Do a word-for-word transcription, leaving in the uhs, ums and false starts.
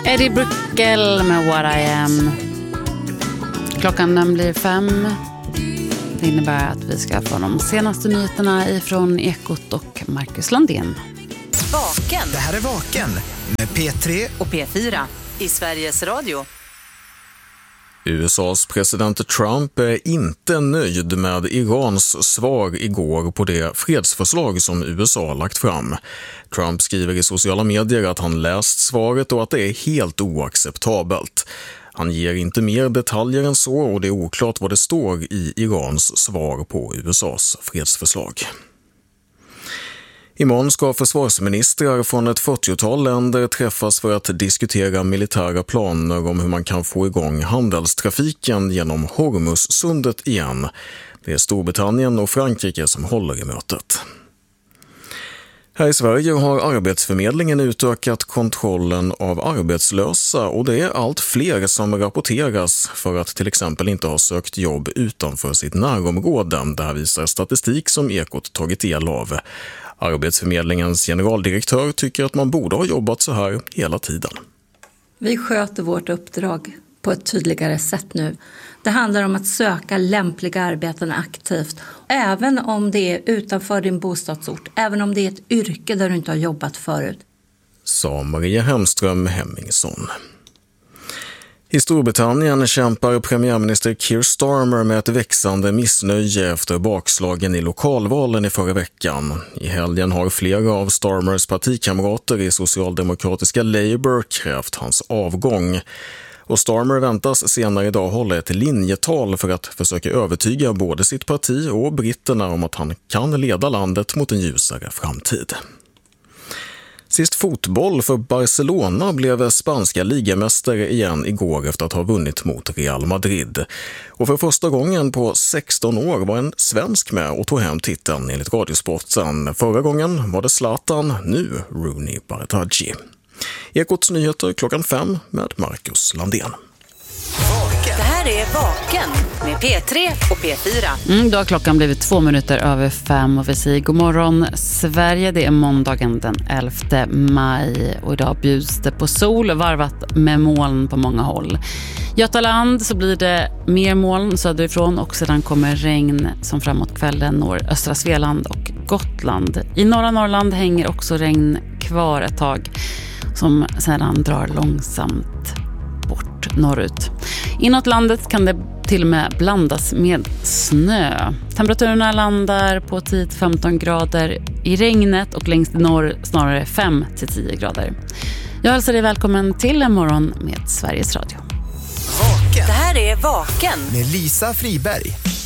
Eddie Brickell med What I Am. Klockan den blir fem. Det innebär att vi ska få de senaste nyheterna ifrån Ekot och Marcus Landén. Vaken. Det här är Vaken med P tre och P fyra i Sveriges Radio. U S A:s president Trump är inte nöjd med Irans svar igår på det fredsförslag som U S A lagt fram. Trump skriver i sociala medier att han läst svaret och att det är helt oacceptabelt. Han ger inte mer detaljer än så och det är oklart vad det står i Irans svar på U S A:s fredsförslag. Imorgon ska försvarsministrar från ett fyrtiotal länder träffas för att diskutera militära planer om hur man kan få igång handelstrafiken genom Hormuzsundet igen. Det är Storbritannien och Frankrike som håller i mötet. Här i Sverige har Arbetsförmedlingen utökat kontrollen av arbetslösa och det är allt fler som rapporteras för att till exempel inte ha sökt jobb utanför sitt närområde. Det här visar statistik som Ekot tagit del av. Arbetsförmedlingens generaldirektör tycker att man borde ha jobbat så här hela tiden. Vi sköter vårt uppdrag på ett tydligare sätt nu. Det handlar om att söka lämpliga arbeten aktivt. Även om det är utanför din bostadsort. Även om det är ett yrke där du inte har jobbat förut. Sa Maria Hemström Hemmingsson. I Storbritannien kämpar premiärminister Keir Starmer med ett växande missnöje efter bakslagen i lokalvalen i förra veckan. I helgen har flera av Starmers partikamrater i socialdemokratiska Labour krävt hans avgång. Och Starmer väntas senare idag hålla ett linjetal för att försöka övertyga både sitt parti och britterna om att han kan leda landet mot en ljusare framtid. Sist fotboll för Barcelona blev spanska ligamästare igen igår efter att ha vunnit mot Real Madrid. Och för första gången på sexton år var en svensk med och tog hem titeln enligt Radiosporten. Förra gången var det Zlatan, nu Rooney Bartaggi. Ekots nyheter klockan fem med Marcus Landén. Det här är Vaken med P tre och P fyra. Mm, då har klockan blivit två minuter över fem och vi säger god morgon Sverige. Det är måndagen den elfte maj och idag bjuds det på sol varvat med moln på många håll. Götaland så blir det mer moln söderifrån och sedan kommer regn som framåt kvällen når östra Svealand och Gotland. I norra Norrland hänger också regn kvar ett tag som sedan drar långsamt bort norrut. Inåt landet kan det till och med blandas med snö. Temperaturerna landar på tio till femton grader i regnet och längst i norr snarare fem till tio grader. Jag hälsar dig välkommen till en morgon med Sveriges Radio. Det här är Vaken med Lisa Friberg.